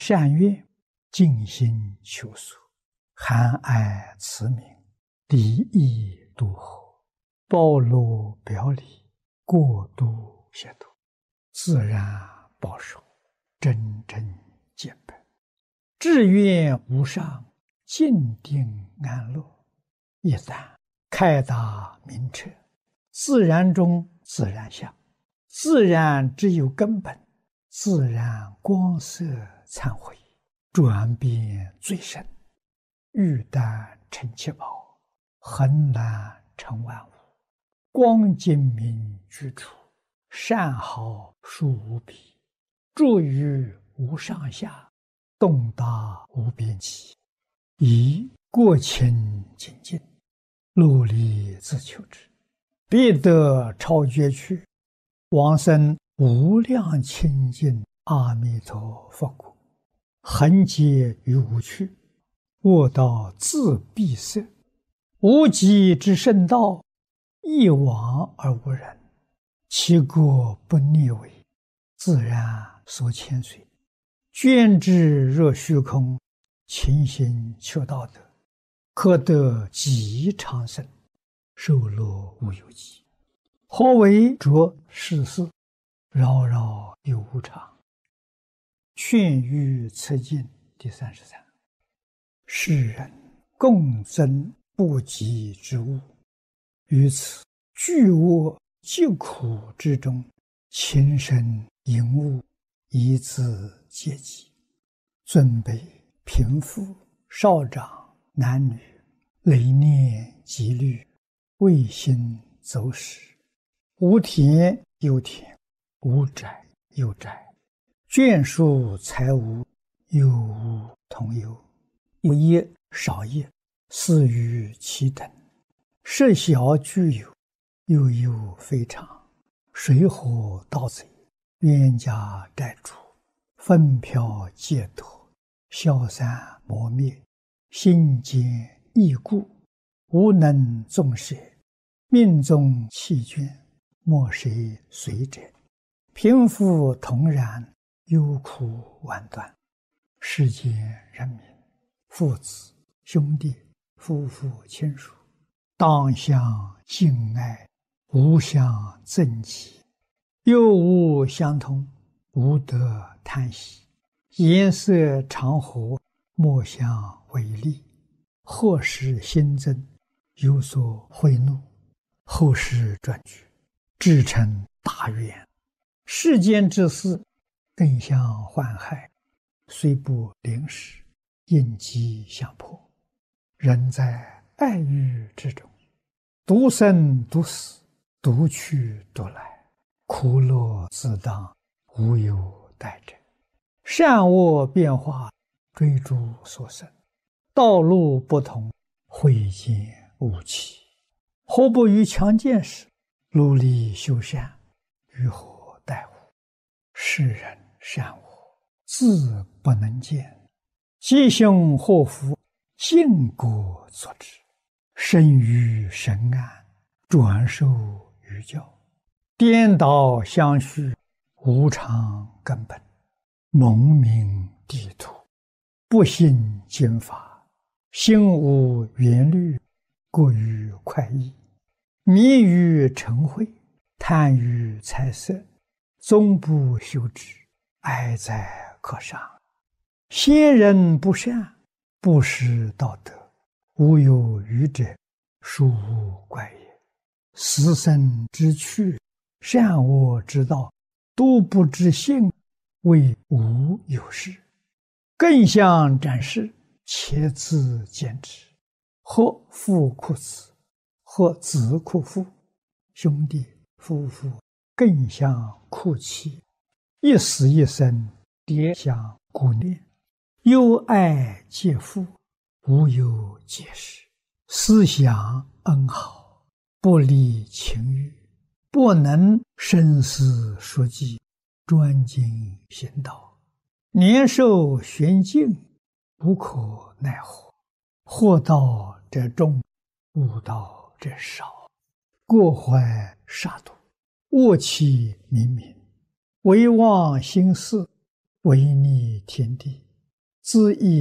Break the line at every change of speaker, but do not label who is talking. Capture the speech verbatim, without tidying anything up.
善愿，尽心求索，含爱慈悯，离意度合，包罗表里，过度协度，自然保守，真正见本，志愿无上，静定安乐。一旦开达明彻，自然中自然相，自然只有根本，自然光色忏悔，转变最深，欲丹成七宝，恒难成万物，光精明居处，善好殊无比，住于无上下，动达无边际，以过清精进，努力自求之，必得超绝去，往生无量清净阿弥陀佛国，恒劫于无趣，卧道自闭塞，无极之圣道，一往而无人，其国不逆违，自然所牵随，捐之若虚空，勤行求道德，可得极长生，寿乐无有极。何为着世事，扰扰有无常。劝喻此经第三十三。世人共争不及之物，于此巨恶疾苦之中，情深淫恶，以自戒己。尊卑贫富少长男女，累念积虑，未心走使，无田有田，无宅有宅，眷属财物，有无同有，有业少业，似于其等，事小具有，有有非常，水火盗贼，冤家债主，纷飘劫夺，消散磨灭，心坚易故，无能纵舍，命中弃捐，莫谁随者，贫富同然，忧苦万端。世间人民，父子兄弟夫妇亲属，当相敬爱，无相憎忌，又无相通，无得贪喜，颜色常和，莫相违逆，或使新增，有所贿赂，后世转举，至成大愿。世间之事，更相患害，虽不临时，应机相迫。人在爱欲之中，独生独死，独去独来，苦乐自当，无有待者。善恶变化，追逐所生，道路不同，慧见无期。何不于强健时，努力修善，于何待乎？世人善恶，自不能见，吉凶祸福，尽果所知。生于神安，转受于教，颠倒相续，无常根本，蒙名地土，不信经法，心无缘虑，过于快意，迷于嗔恚，贪于财色，终不修之，哀哉可伤。先人不善，不识道德，无有余者，殊无怪也。死生之趣，善恶之道，都不知性，谓无有事。更相展示，且自见之。或父哭子，或子哭父，兄弟夫妇更相哭泣，一死一生，迭相顾念，忧爱皆父，无有解释。思想恩好，不离情欲，不能生死说计，专精行道，年寿玄境，无可奈何。祸道者众，悟道者少，过怀杀戮，恶气冥冥，唯忘心事，违逆天地， 自意